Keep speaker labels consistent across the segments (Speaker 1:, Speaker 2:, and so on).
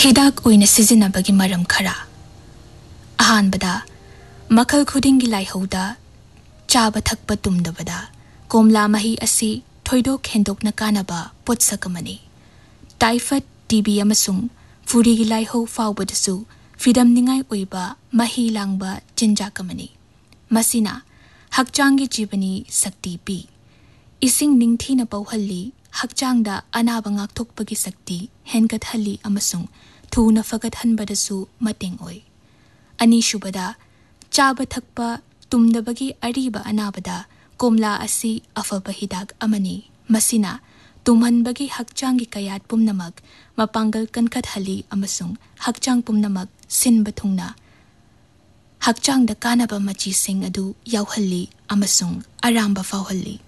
Speaker 1: हिदाक ओइना सिजिनबगी मरम खरा अहानबदा मखल खुदिंगी लाइहौदा चाबा थकपा तुमदबदा कोमला मही असि थोइदोक हेंदोकना कानबा पोत्सकमनी टाइफाइड टीबी अमसुंग फुरीगी लाइहौ फाउबदसु फिदम निंगाई ओइबा मही लांगबा चिंजाकमनी मसिना हकचांगी जीवनी शक्ति पी इसिंग निंगथीना पौहल्ली हकचांगदा अनाबा ngaktokpagi शक्ति हेनगतहल्ली अमसुंग थूना फगतहनबदसु मतेंग ओइ अनीशुबदा चाबा थकपा तुमदबगी अरीबा अनाबदा कोमला असि अफबा हिदाक अमनी मसिना तुमहनबगी हकचांगी कयात पुमनमक मपांगल कनखतहल्ली अमसुंग हकचांग पुमनमक सिनबा थुंगना हकचांगदा कानबा मचीसिंग अदु यावहल्ली अमसुंग अरांबा फावहल्ली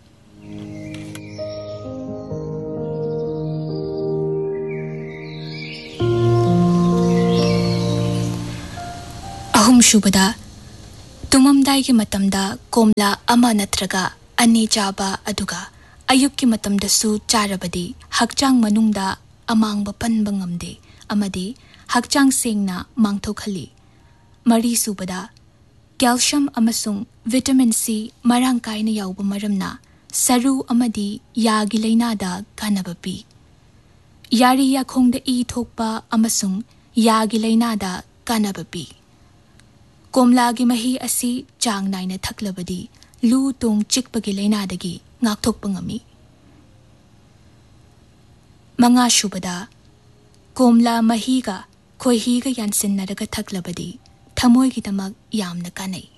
Speaker 1: अहुमशुबदा तुममदाइगी मतमदा कोमला अमा नत्रगा अनि चाबा अदुगा अयुक्की मतमदसु चारबदी हकचांग मनुंगदा अमांगबा पनबा ngamde अमदी हकचांग सेंगना मांगथोखली मरी सुबदा कैल्शियम अमसुंग विटामिन सी मरांग कायना यावबा मरमना सरू अमदी यागी लैनादा कानबा पी यारी याखोंगदा ई थोकपा अमसुंग यागी लैनादा कानबा पी कोमलागी मही असि चांग नाइना थकलबदी लू तोंग चिकपगी लैनादगी ngaktokpa ngami मंगा शुबदा कोमला महीगा खोहिगा यानसिन्नरगा थकलबदी थमोयगी दमक यामना कानै।